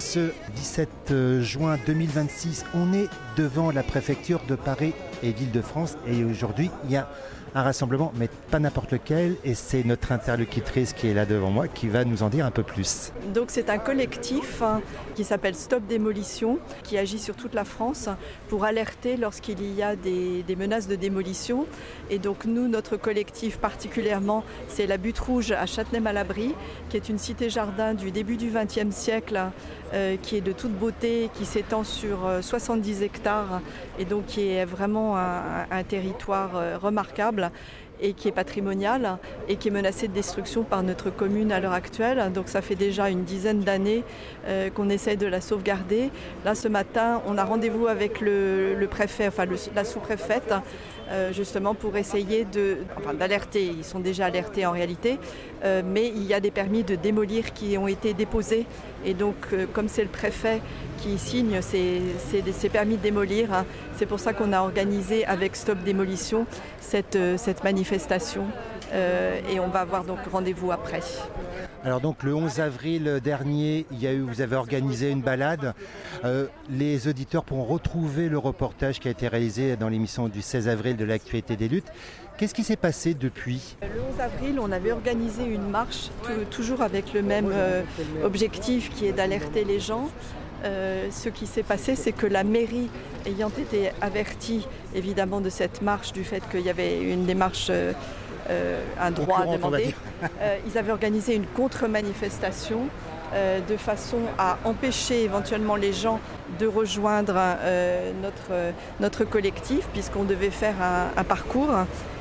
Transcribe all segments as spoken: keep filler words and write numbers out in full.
ce dix-sept juin deux mille vingt-six, on est devant la préfecture de Paris et d'Île-de-France et aujourd'hui il y a un rassemblement, mais pas n'importe lequel, et c'est notre interlocutrice qui est là devant moi qui va nous en dire un peu plus. Donc c'est un collectif hein, qui s'appelle Stop Démolition, qui agit sur toute la France pour alerter lorsqu'il y a des, des menaces de démolition. Et donc nous, notre collectif particulièrement, c'est la Butte Rouge à Châtenay-Malabry, qui est une cité-jardin du début du vingtième siècle, euh, qui est de toute beauté, qui s'étend sur euh, soixante-dix hectares, et donc qui est vraiment un, un territoire euh, remarquable et qui est patrimonial et qui est menacé de destruction par notre commune à l'heure actuelle. Donc ça fait déjà une dizaine d'années euh, qu'on essaye de la sauvegarder. Là ce matin, on a rendez-vous avec le, le préfet, enfin le, la sous-préfète, euh, justement pour essayer de, enfin, d'alerter. Ils sont déjà alertés en réalité, euh, mais il y a des permis de démolir qui ont été déposés. Et donc euh, comme c'est le préfet qui signe ces, ces, ces permis de démolir, hein, c'est pour ça qu'on a organisé avec Stop Démolition cette, cette manifestation euh, et on va avoir donc rendez-vous après. Alors donc le onze avril dernier, il y a eu, vous avez organisé une balade. Euh, les auditeurs pourront retrouver le reportage qui a été réalisé dans l'émission du seize avril de l'actualité des luttes. Qu'est-ce qui s'est passé depuis ? Le onze avril, on avait organisé une marche, tout, toujours avec le même euh, objectif qui est d'alerter les gens. Euh, ce qui s'est passé, c'est que la mairie, ayant été avertie évidemment de cette marche, du fait qu'il y avait une démarche, euh, euh, un droit à demander, euh, ils avaient organisé une contre-manifestation euh, de façon à empêcher éventuellement les gens de rejoindre euh, notre, notre collectif, puisqu'on devait faire un, un parcours.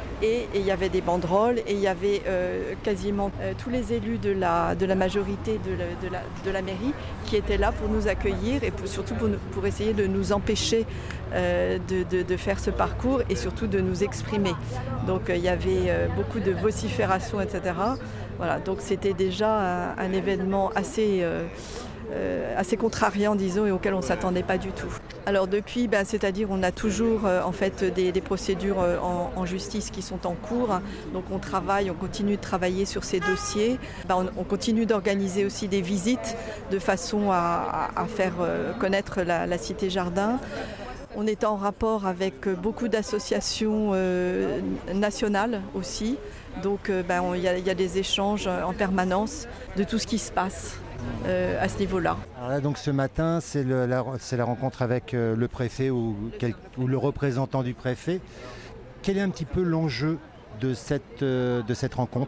Et il y avait des banderoles et il y avait euh, quasiment euh, tous les élus de la, de la majorité de la, de, la, de la mairie qui étaient là pour nous accueillir et pour, surtout pour, pour essayer de nous empêcher euh, de, de, de faire ce parcours et surtout de nous exprimer. Donc euh, il y avait euh, beaucoup de vociférations, et cetera. Voilà, donc c'était déjà un, un événement assez... Euh, Euh, assez contrariant disons et auquel on ne s'attendait pas du tout. Alors depuis, ben, c'est-à-dire on a toujours euh, en fait des, des procédures euh, en, en justice qui sont en cours, donc on travaille, on continue de travailler sur ces dossiers, ben, on, on continue d'organiser aussi des visites de façon à, à, à faire euh, connaître la, la cité jardin. On est en rapport avec beaucoup d'associations euh, nationales aussi, donc il ben, y, y a des échanges en permanence de tout ce qui se passe. Euh, à ce niveau-là. Alors là, donc ce matin, c'est, le, la, c'est la rencontre avec euh, le préfet ou, quel, ou le représentant du préfet. Quel est un petit peu l'enjeu de cette, euh, de cette rencontre ?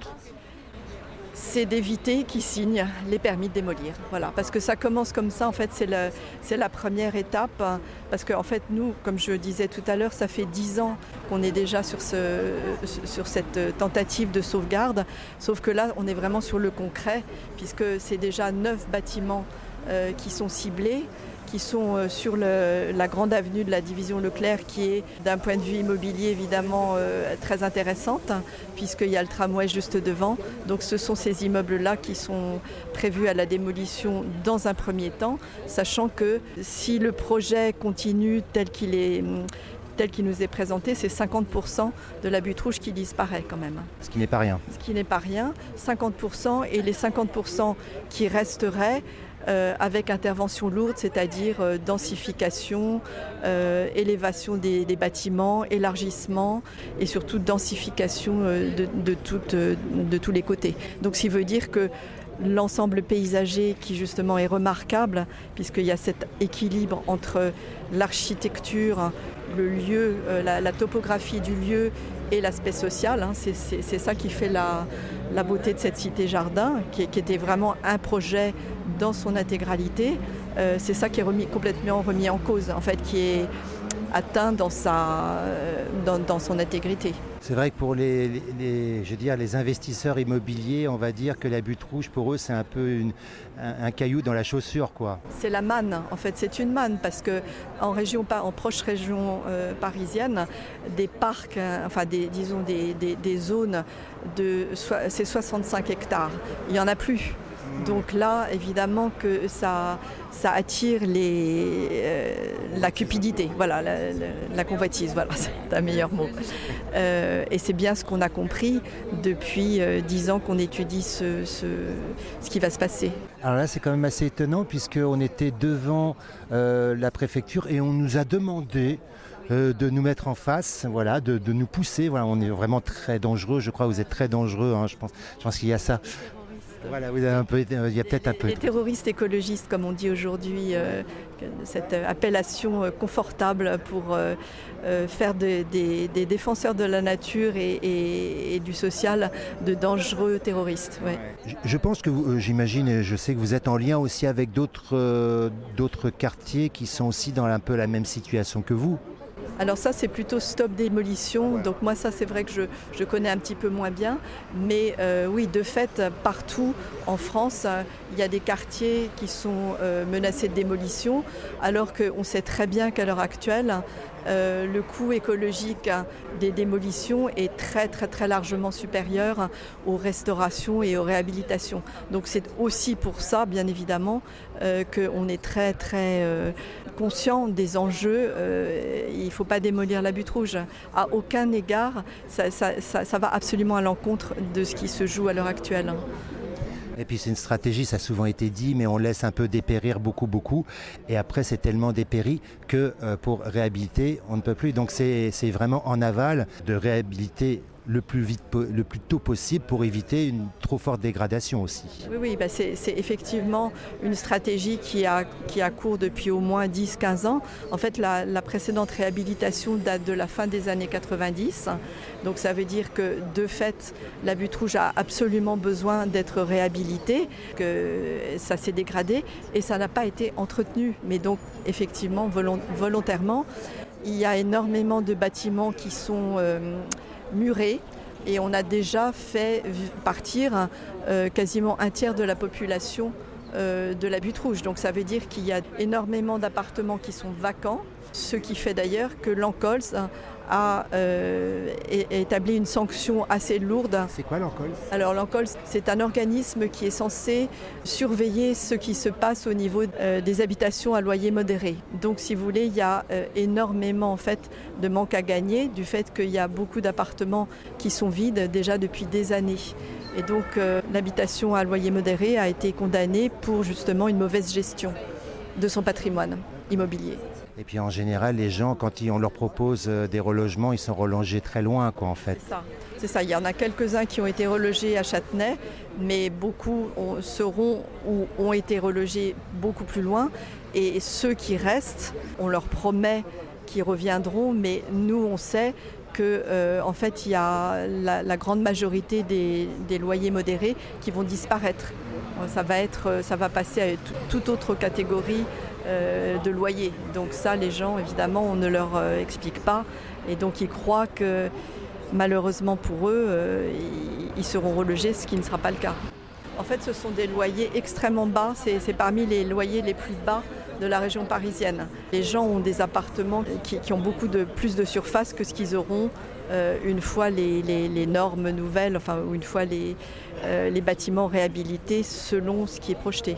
C'est d'éviter qu'ils signent les permis de démolir. Voilà, parce que ça commence comme ça, en fait, c'est, le, c'est la première étape. Parce qu'en fait, nous, comme je disais tout à l'heure, ça fait dix ans qu'on est déjà sur, ce, sur cette tentative de sauvegarde. Sauf que là, on est vraiment sur le concret, puisque c'est déjà neuf bâtiments euh, qui sont ciblés, qui sont euh, sur le, la grande avenue de la division Leclerc, qui est d'un point de vue immobilier évidemment euh, très intéressante, puisqu'il y a le tramway juste devant. Donc ce sont ces immeubles-là qui sont prévus à la démolition dans un premier temps, sachant que si le projet continue tel qu'il est... tel qu'il nous est présenté, c'est cinquante pour cent de la Butte Rouge qui disparaît quand même. Ce qui n'est pas rien. Ce qui n'est pas rien, cinquante pour cent, et les cinquante pour cent qui resteraient euh, avec intervention lourde, c'est-à-dire euh, densification, euh, élévation des, des bâtiments, élargissement et surtout densification euh, de, de, toute, euh, de tous les côtés. Donc ce qui veut dire que l'ensemble paysager qui justement est remarquable, puisqu'il y a cet équilibre entre l'architecture, le lieu, euh, la, la topographie du lieu et l'aspect social, hein, c'est, c'est, c'est ça qui fait la, la beauté de cette cité-jardin, qui, qui était vraiment un projet dans son intégralité. Euh, c'est ça qui est remis, complètement remis en cause, en fait, qui est atteint dans, sa, dans, dans son intégrité. C'est vrai que pour les, les, les, je veux dire, les investisseurs immobiliers, on va dire que la Butte Rouge, pour eux, c'est un peu une, un, un caillou dans la chaussure, quoi. C'est la manne, en fait, c'est une manne, parce qu'en région, en proche région euh, parisienne, des parcs, hein, enfin, des, disons, des, des, des zones, de, c'est soixante-cinq hectares. Il n'y en a plus. Donc là, évidemment que ça, ça attire les, euh, la cupidité, voilà, la, la, la convoitise, voilà, c'est un meilleur mot. Euh, et c'est bien ce qu'on a compris depuis euh, dix ans qu'on étudie ce, ce, ce qui va se passer. Alors là, c'est quand même assez étonnant puisqu'on était devant euh, la préfecture et on nous a demandé euh, de nous mettre en face, voilà, de, de nous pousser. Voilà, on est vraiment très dangereux, je crois que vous êtes très dangereux, hein, je pense, je pense qu'il y a ça. Voilà, vous avez un peu, il y a peut-être un peu. Les terroristes écologistes, comme on dit aujourd'hui, euh, cette appellation confortable pour euh, faire de, des, des défenseurs de la nature et, et, et du social de dangereux terroristes. Ouais. Je, je pense que vous, j'imagine, et je sais que vous êtes en lien aussi avec d'autres, euh, d'autres quartiers qui sont aussi dans un peu la même situation que vous. Alors ça, c'est plutôt stop démolition. Ouais. Donc moi, ça, c'est vrai que je, je connais un petit peu moins bien. Mais euh, oui, de fait, partout en France, euh, il y a des quartiers qui sont euh, menacés de démolition, alors qu'on sait très bien qu'à l'heure actuelle, euh, le coût écologique des démolitions est très, très, très largement supérieur aux restaurations et aux réhabilitations. Donc c'est aussi pour ça, bien évidemment, euh, qu'on est très, très euh, conscient des enjeux. Euh, il ne faut pas démolir la butte rouge. À aucun égard, ça, ça, ça, ça va absolument à l'encontre de ce qui se joue à l'heure actuelle. Et puis c'est une stratégie, ça a souvent été dit, mais on laisse un peu dépérir beaucoup, beaucoup. Et après, c'est tellement dépéri que euh, pour réhabiliter, on ne peut plus. Donc c'est, c'est vraiment en aval de réhabiliter le plus vite, le plus tôt possible pour éviter une trop forte dégradation aussi. Oui, oui, bah c'est, c'est effectivement une stratégie qui a, qui a cours depuis au moins dix à quinze ans. En fait, la, la précédente réhabilitation date de la fin des années quatre-vingt-dix. Donc ça veut dire que de fait, la butte rouge a absolument besoin d'être réhabilitée, que ça s'est dégradé et ça n'a pas été entretenu. Mais donc effectivement, volontairement, il y a énormément de bâtiments qui sont euh, murés et on a déjà fait partir euh, quasiment un tiers de la population euh, de la butte rouge. Donc ça veut dire qu'il y a énormément d'appartements qui sont vacants, ce qui fait d'ailleurs que l'Ancols a euh, établi une sanction assez lourde. C'est quoi l'Ancols ? Alors l'Ancols, c'est un organisme qui est censé surveiller ce qui se passe au niveau euh, des habitations à loyer modéré. Donc si vous voulez, il y a euh, énormément en fait, de manque à gagner du fait qu'il y a beaucoup d'appartements qui sont vides déjà depuis des années. Et donc euh, l'habitation à loyer modéré a été condamnée pour justement une mauvaise gestion de son patrimoine immobilier. Et puis en général, les gens, quand on leur propose des relogements, ils sont relogés très loin, quoi, en fait. C'est ça. C'est ça. Il y en a quelques-uns qui ont été relogés à Châtenay, mais beaucoup ont, seront ou ont été relogés beaucoup plus loin. Et ceux qui restent, on leur promet qu'ils reviendront, mais nous, on sait que, euh, en fait, il y a la, la grande majorité des, des loyers modérés qui vont disparaître. Ça va être, ça va passer à toute autre catégorie euh, de loyer. Donc ça, les gens, évidemment, on ne leur euh, explique pas. Et donc, ils croient que, malheureusement pour eux, euh, ils, ils seront relogés, ce qui ne sera pas le cas. En fait, ce sont des loyers extrêmement bas. C'est, c'est parmi les loyers les plus bas de la région parisienne. Les gens ont des appartements qui, qui ont beaucoup de, plus de surface que ce qu'ils auront euh, une fois les, les, les normes nouvelles, enfin, ou une fois les, euh, les bâtiments réhabilités selon ce qui est projeté.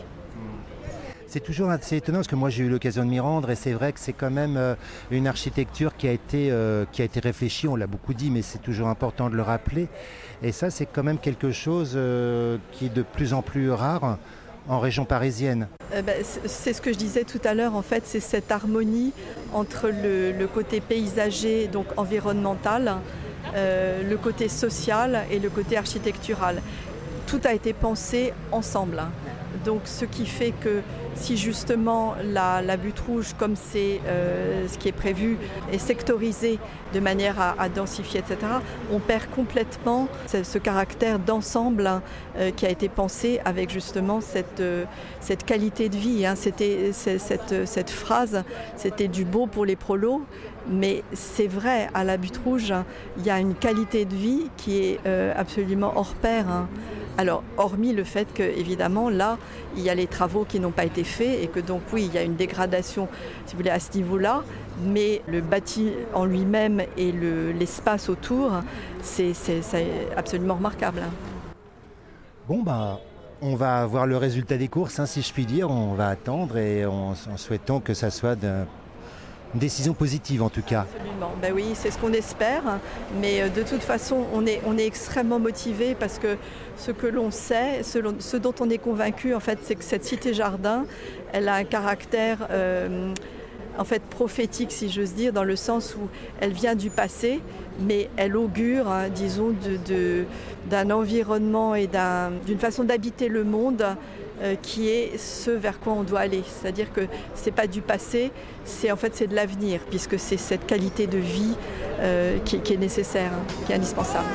C'est toujours assez étonnant parce que moi j'ai eu l'occasion de m'y rendre et c'est vrai que c'est quand même euh, une architecture qui a été, euh, qui a été réfléchie, on l'a beaucoup dit, mais c'est toujours important de le rappeler. Et ça, c'est quand même quelque chose euh, qui est de plus en plus rare en région parisienne. Euh, ben, c'est ce que je disais tout à l'heure, en fait, c'est cette harmonie entre le, le côté paysager, donc environnemental, euh, le côté social et le côté architectural. Tout a été pensé ensemble. Donc ce qui fait que si justement la, la butte rouge, comme c'est euh, ce qui est prévu, est sectorisée de manière à, à densifier, et cetera, on perd complètement ce, ce caractère d'ensemble euh, qui a été pensé avec justement cette, euh, cette qualité de vie. Hein. C'était, c'est, cette, cette phrase, c'était du beau pour les prolos, mais c'est vrai, à la butte rouge, il y a une qualité de vie qui est euh, absolument hors pair. Hein. Alors, hormis le fait que, évidemment, là, il y a les travaux qui n'ont pas été faits et que donc, oui, il y a une dégradation, si vous voulez, à ce niveau-là, mais le bâti en lui-même et le, l'espace autour, c'est, c'est, c'est absolument remarquable. Bon, bah, On va avoir le résultat des courses, hein, si je puis dire. On va attendre et en, en souhaitant que ça soit de, une décision positive en tout cas. Absolument, ben oui, c'est ce qu'on espère. Mais de toute façon, on est, on est extrêmement motivés parce que ce que l'on sait, ce, ce dont on est convaincu, en fait, c'est que cette cité-jardin, elle a un caractère euh, en fait prophétique, si j'ose dire, dans le sens où elle vient du passé, mais elle augure, hein, disons, de, de, d'un environnement et d'un, d'une façon d'habiter le monde euh, qui est ce vers quoi on doit aller. C'est-à-dire que c'est pas du passé, c'est en fait c'est de l'avenir, puisque c'est cette qualité de vie euh, qui, qui est nécessaire, hein, qui est indispensable.